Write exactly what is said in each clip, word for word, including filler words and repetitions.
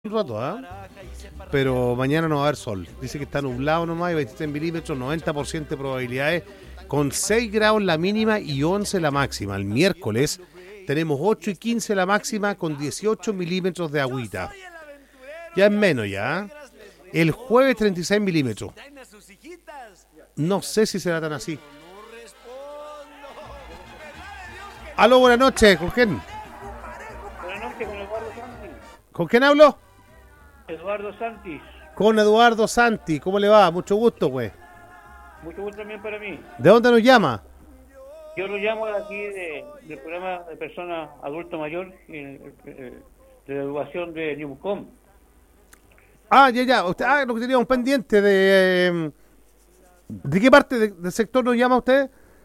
Un rato, ¿ah? Pero mañana no va a haber sol. Dice que está nublado nomás y veintitrés milímetros, noventa por ciento de probabilidades, con seis grados la mínima y once la máxima. El miércoles tenemos ocho y quince la máxima, con dieciocho milímetros de agüita. Ya es menos ya. El jueves treinta y seis milímetros. No sé si será tan así. Aló, buenas noches. ¿Con quién? Buenas noches, con Eduardo Santi. ¿Con quién hablo? Eduardo Santis. Con Eduardo Santi. ¿Cómo le va? Mucho gusto, pues. Mucho gusto también para mí. ¿De dónde nos llama? Yo lo llamo de aquí de, del programa de personas adulto mayor eh, eh, de la educación de Newcom. Ah, ya, ya. Usted, ah, lo que teníamos pendiente de... Eh, ¿de qué parte de, del sector nos llama usted?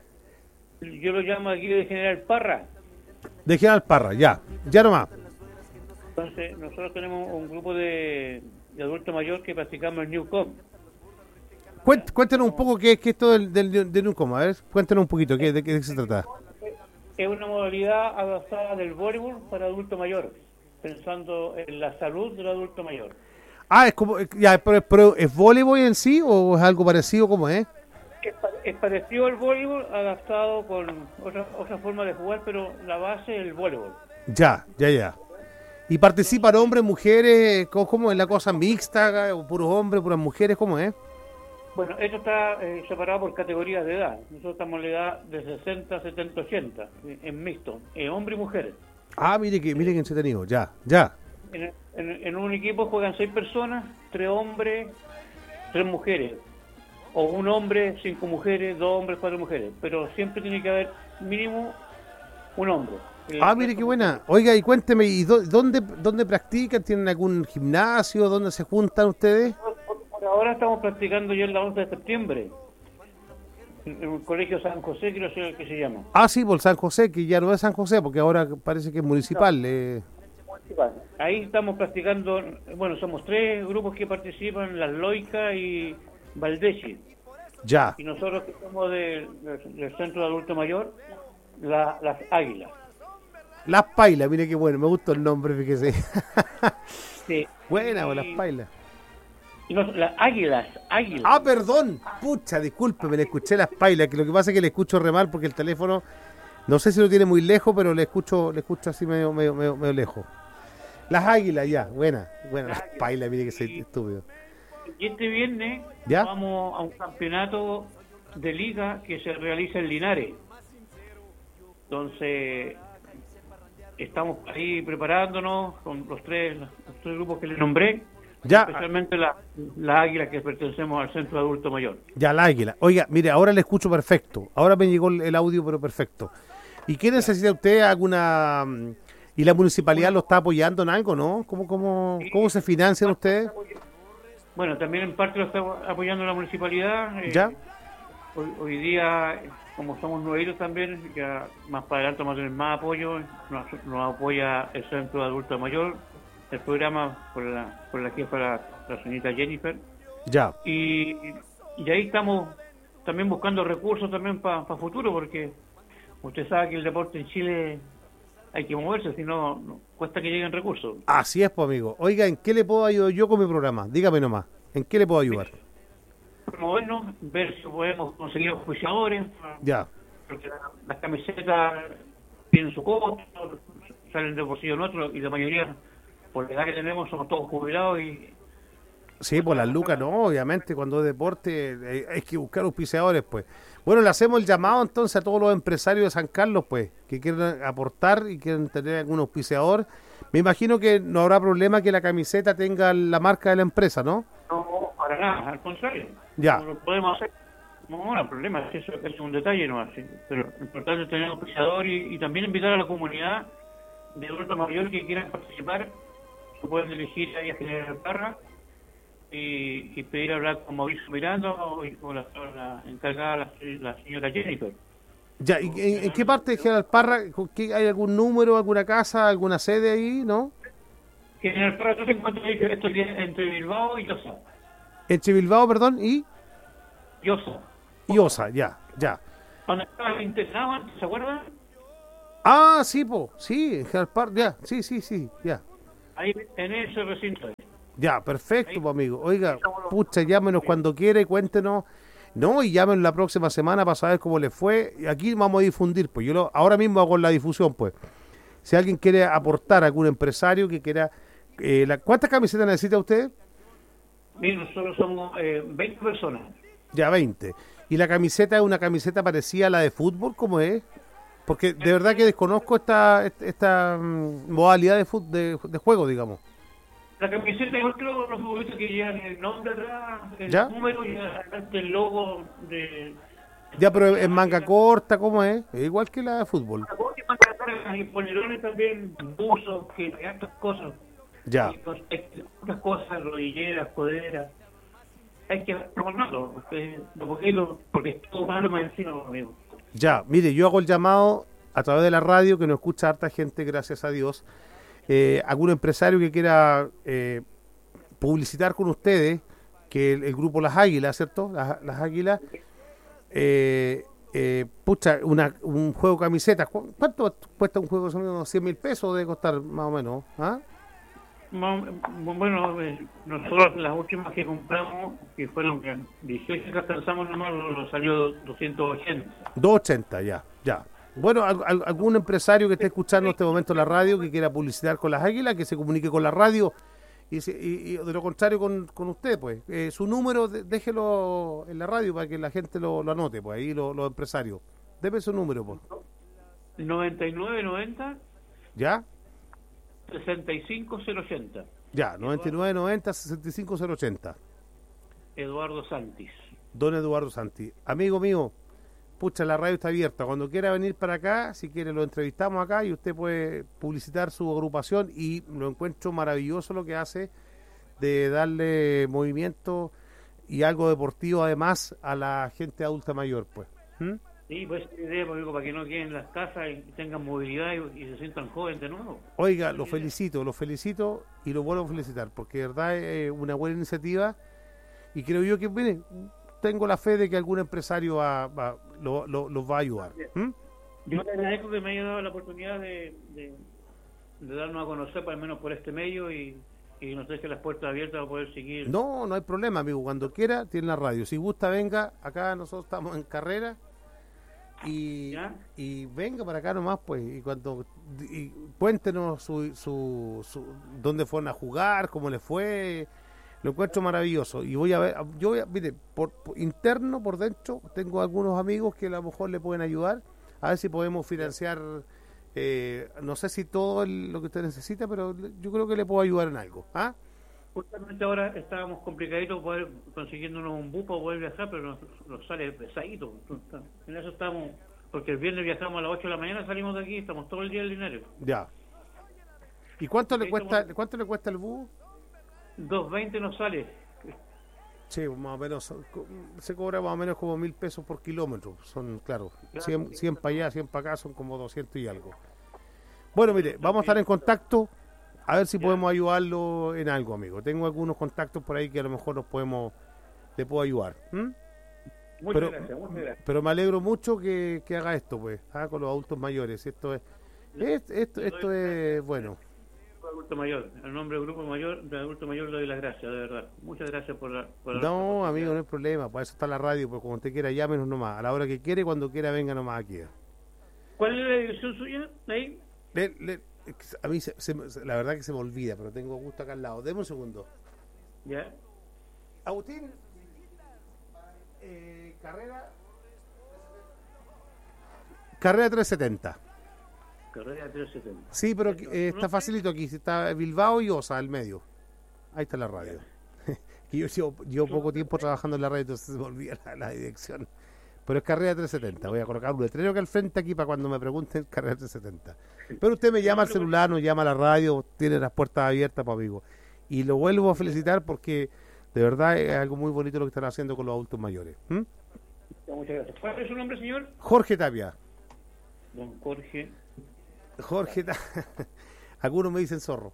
Yo lo llamo aquí de General Parra. De General Parra, ya. Ya nomás. Entonces, nosotros tenemos un grupo de, de adulto mayor que practicamos el Newcom. Cuént, cuéntenos un poco qué es que esto del, del, del Newcom. A ver, cuéntenos un poquito, ¿qué, de, qué, de qué se trata? Es una modalidad adaptada del voleibol para adulto mayor, pensando en la salud del adulto mayor. Ah, es como... ya, pero, pero ¿es voleibol en sí o es algo parecido como es? Es, es parecido al voleibol, adaptado con otra, otra forma de jugar, pero la base es el voleibol. Ya, ya, ya. ¿Y participan hombres, mujeres? ¿Cómo es la cosa mixta? ¿Puros hombres, puras mujeres? ¿Cómo es? Bueno, esto está eh, separado por categorías de edad. Nosotros estamos en la edad de sesenta, setenta, ochenta, en mixto, en hombres y mujeres. Ah, mire que, mire que entretenido, ya, ya. En, en, en un equipo juegan seis personas, tres hombres, tres mujeres. O un hombre, cinco mujeres, dos hombres, cuatro mujeres. Pero siempre tiene que haber mínimo un hombre. El Ah, mire qué buena. Oiga, y cuénteme, ¿y dó- dónde, dónde practican? ¿Tienen algún gimnasio? ¿Dónde se juntan ustedes? Por, por ahora estamos practicando ya en la once de septiembre. En en el colegio San José, creo que es el que se llama. Ah, sí, por San José, que ya no es San José, porque ahora parece que es municipal. eh. Ahí estamos practicando, bueno, somos tres grupos que participan, Las Loicas y Valdechi. Ya. Y nosotros que somos de- de- del Centro de Adulto Mayor, la- las Águilas. Las Pailas, mire qué bueno, me gustó el nombre, fíjese. Sí. Buena, Y- pues, Las Pailas. y no, las Águilas, Águilas. Ah, perdón. Pucha, disculpe, me le escuché Las Pailas, que lo que pasa es que le escucho re mal porque el teléfono, no sé si lo tiene muy lejos, pero le escucho le escucho así medio, medio, medio, medio lejos. Las Águilas, ya, buena. Buena, Las Pailas, mire que soy estúpido. Y este viernes ¿Ya? vamos a un campeonato de liga que se realiza en Linares. Entonces, estamos ahí preparándonos con los tres, los tres grupos que les nombré, Ya. especialmente la, la Águila que pertenecemos al Centro de Adulto Mayor. Ya, la Águila. Oiga, mire, ahora le escucho perfecto. Ahora me llegó el el audio, pero perfecto. ¿Y qué necesita usted? ¿Alguna... mm, ¿Y la municipalidad lo está apoyando en algo, no? ¿Cómo, cómo, cómo se financian ustedes? Bueno, también en parte lo está apoyando la municipalidad. eh, ¿Ya? Hoy, hoy día, como somos nuevitos también, ya más para adelante vamos a tener más apoyo. Nos, nos apoya el Centro de Adulto Mayor, el programa por la, por la jefa, la, la señorita Jennifer. Ya. Y, y ahí estamos también buscando recursos también para futuro, porque usted sabe que el deporte en Chile hay que moverse, si no, no- cuesta que lleguen recursos. Así es, pues, amigo. Oiga, ¿en qué le puedo ayudar yo con mi programa? Dígame nomás. ¿En qué le puedo ayudar? Movernos, ver si podemos conseguir auspiciadores, Ya. porque la- las camisetas tienen su costo, salen del bolsillo nuestro y la mayoría, por la edad que tenemos, somos todos jubilados y Sí, pues las lucas no, obviamente, cuando es deporte eh, hay que buscar auspiciadores, pues. Bueno, le hacemos el llamado entonces a todos los empresarios de San Carlos, pues, que quieran aportar y quieren tener algún auspiciador. Me imagino que no habrá problema que la camiseta tenga la marca de la empresa, ¿no? no, para nada, al contrario. Ya. No lo podemos hacer. No, no hay problema, eso es un detalle nomás. Sí. Pero lo importante es tener un auspiciador y, y también invitar a la comunidad de adultos mayores que quieran participar. Se pueden dirigir ahí a General Parra y, y pedir hablar con Mauricio Miranda o, o la, o la encargada, la, la señora Jennifer. Ya, ¿y en, en qué parte de General Parra? ¿Con qué- ¿Hay algún número, alguna casa, alguna sede ahí, no? General Parra, tú te encuentras ahí, esto es entre Bilbao y Llosa. Entre Bilbao, perdón, y, Llosa. y Osa, ya, ya. Donde estaba el internado antes, ¿se acuerdan? Ah, sí, po, sí, en General Parra, ya, sí, sí, sí, ya. Ahí en ese recinto. Ya, perfecto, pues, amigo. Oiga, pucha, llámenos cuando quiera y cuéntenos. No, y llámenos la próxima semana para saber cómo les fue. Y aquí vamos a difundir, pues yo lo, ahora mismo hago la difusión, pues. Si alguien quiere aportar, algún empresario que quiera... Eh, la, ¿Cuántas camisetas necesita usted? Mira, nosotros somos eh, veinte personas. Ya, veinte. ¿Y la camiseta es una camiseta parecida a la de fútbol? ¿Cómo es? Porque de verdad que desconozco esta esta, esta um, modalidad de, fut, de, de juego, digamos. La camiseta, igual que los futbolistas que llevan el nombre atrás, el ¿Ya? número y adelante el logo de... Ya, pero en manga corta, ¿cómo es? Es igual que la de fútbol. Y polerones también, buzos, que hay hartas cosas. Ya. Y pues, hay otras cosas, rodilleras, coderas. Hay que promoverlo, porque, porque, lo- porque es todo malo más encima, amigo. Ya, mire, yo hago el llamado a través de la radio, que nos escucha harta gente, gracias a Dios. Eh, algún empresario que quiera eh, publicitar con ustedes, que el, el grupo Las Águilas, ¿cierto? Las, las Águilas, eh, eh, pucha, una, un juego de camisetas. ¿Cu- ¿Cuánto cuesta un juego? Son unos cien mil pesos, debe costar más o menos. ¿Ah? Ma- Bueno, eh, nosotros las últimas que compramos, que fueron que dieciocho que alcanzamos nomás, nos salió doscientos ochenta. doscientos ochenta, ya, ya. Bueno, al- al- algún empresario que esté escuchando en este momento la radio, que quiera publicitar con las Águilas, que se comunique con la radio y, se- y- y de lo contrario con, con usted, pues. Eh, su número, de- déjelo en la radio para que la gente lo, lo anote, pues, ahí lo- los empresarios. Deme su número, pues. noventa y nueve noventa ¿Ya? sesenta y cinco cero ochenta. Ya, noventa y nueve noventa sesenta y cinco cero ochenta. Eduardo Santis. Don Eduardo Santi. Amigo mío, pucha, la radio está abierta. Cuando quiera venir para acá, si quiere lo entrevistamos acá y usted puede publicitar su agrupación y lo encuentro maravilloso lo que hace de darle movimiento y algo deportivo además a la gente adulta mayor, pues. ¿Mm? Sí, pues esa idea, pues, amigo, para que no queden en las casas y tengan movilidad y, y se sientan jóvenes de nuevo. Oiga, lo felicito, lo felicito y lo vuelvo a felicitar porque de verdad es una buena iniciativa y creo yo que, mire, tengo la fe de que algún empresario va, va- lo, lo- los va a ayudar. ¿Mm? Yo le agradezco que me haya dado la oportunidad de, de, de darnos a conocer, por lo menos por este medio, y, y nos deje las puertas abiertas para poder seguir. No, no hay problema, amigo. Cuando quiera, tiene la radio. Si gusta, venga. Acá nosotros estamos en carrera. Y, ¿Ya? y venga para acá nomás, pues. Y cuando y cuéntenos su, su, su, dónde fueron a jugar, cómo les fue. Lo encuentro maravilloso. Y voy a ver, yo voy a, mire, por, por interno, por dentro, tengo algunos amigos que a lo mejor le pueden ayudar. A ver si podemos financiar. Eh, no sé si todo el- lo que usted necesita, pero yo creo que le puedo ayudar en algo. ¿Ah? Justamente ahora estábamos complicaditos poder consiguiéndonos un bus para poder viajar, pero nos, nos sale pesadito. En eso estamos, porque el viernes viajamos a las ocho de la mañana, salimos de aquí, estamos todo el día en Linares. Ya. ¿Y cuánto le Ahí cuesta estamos- cuánto le cuesta el bus? dos veinte nos sale. Sí, más o menos, son- co- se cobra más o menos como mil pesos por kilómetro. Son, claro, Claro. cien, cien para allá, cien para acá, son como doscientos y algo. Bueno, mire, vamos a estar en contacto, a ver si Ya. podemos ayudarlo en algo, amigo. Tengo algunos contactos por ahí que a lo mejor nos podemos, le puedo ayudar. ¿Mm? Muchas Pero, gracias, muchas gracias. pero me alegro mucho que, que haga esto, pues, ah, con los adultos mayores. Esto es, es- esto, esto es bueno. Adulto mayor, el nombre del grupo mayor, de adulto mayor le doy las gracias, de verdad. Muchas gracias por la... Por la No, amigo, no hay problema, para eso está la radio, pues como usted quiera, llámenos nomás, a la hora que quiere, cuando quiera, venga nomás aquí. ¿Cuál es la dirección suya? Ahí. Le- le- a mí, se- se me- la verdad que se me olvida, pero tengo gusto acá al lado. Deme un segundo. Ya. Agustín, eh, carrera... Carrera trescientos setenta. Carrera trescientos setenta. Sí, pero eh, está facilito aquí, está Bilbao y Osa al medio. Ahí está la radio. Que yo llevo, llevo poco tiempo trabajando en la radio, entonces se me olvida la, la dirección. Pero es carrera trescientos setenta. Voy a colocar un letrero que al frente aquí para cuando me pregunten carrera trescientos setenta. Pero usted me llama al celular, nos llama a la radio, tiene las puertas abiertas, para amigo. Y lo vuelvo a felicitar porque de verdad es algo muy bonito lo que están haciendo con los adultos mayores. ¿Mm? Muchas gracias. ¿Cuál es su nombre, señor? Jorge Tapia. Don Jorge. Jorge Tapia. Algunos me dicen zorro.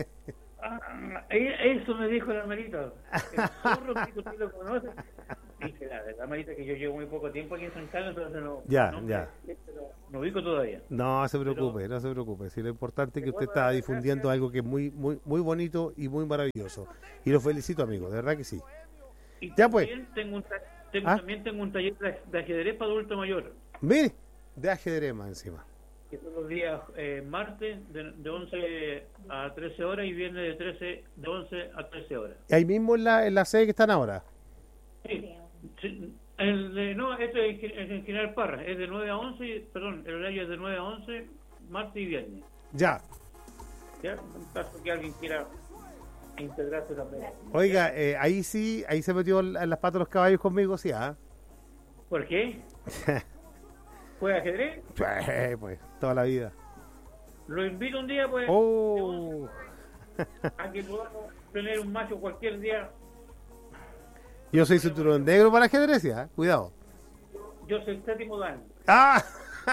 Ah, eso me dijo el hermanito. El zorro, que usted lo conoce. Y dice nada. La marita que yo llevo muy poco tiempo aquí en San Carlos, entonces no, Ya, no, ya. no, no ubico todavía. No se preocupe, no se preocupe. Si lo importante es que usted está difundiendo algo que es muy, muy, muy bonito y muy maravilloso. Y lo felicito, amigo, de verdad que sí. Y Ya pues. también tengo un, ta- tengo, ¿Ah? también tengo un taller de, de ajedrez para adulto mayor, Mire, de ajedrez más encima. que son los días eh, martes de, de once a trece horas y viernes de trece de once a trece horas. Y ahí mismo en la, en la sede que están ahora. Sí, sí, el de, no, este es es en General Parra, es de nueve a once, perdón, el horario es de nueve a once, martes y viernes. Ya. ¿Ya? En caso que alguien quiera integrarse también. Oiga, eh, ahí sí, ahí se metió en las patas los caballos conmigo, sí, ¿ah? ¿Por qué? ¿Juega ajedrez? Pues, pues, toda la vida. Lo invito un día, pues, Oh. a que podamos tener un macho cualquier día. Yo soy cinturón negro para ajedrez, ¿ah? Cuidado. Yo soy el séptimo dan. ¡Ah!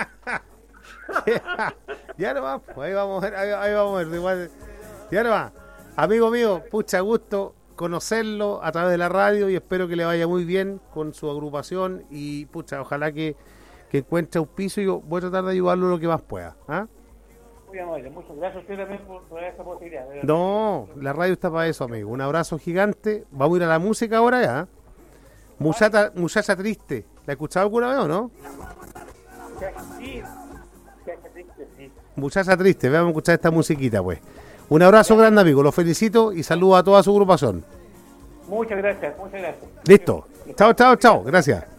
Ya no va, pues ahí vamos a ver, ahí, ahí vamos a ver. Igual, ya no va. Amigo mío, pucha gusto conocerlo a través de la radio y espero que le vaya muy bien con su agrupación y pucha, ojalá que, que encuentre auspicio y yo voy a tratar de ayudarlo lo que más pueda. ¿Ah? Muy amable, muchas gracias a usted también por, por esta posibilidad. de verdad. No, la radio está para eso, amigo. Un abrazo gigante. Vamos a ir a la música ahora ya. Muchacha, muchacha triste. ¿La he escuchado alguna vez o no? Sí, sí, sí. Muchacha triste, vamos a escuchar esta musiquita pues. Un abrazo grande, amigo, los felicito y saludo a toda su agrupación. Muchas gracias, muchas gracias. Listo. Chao, chao, chao. Gracias.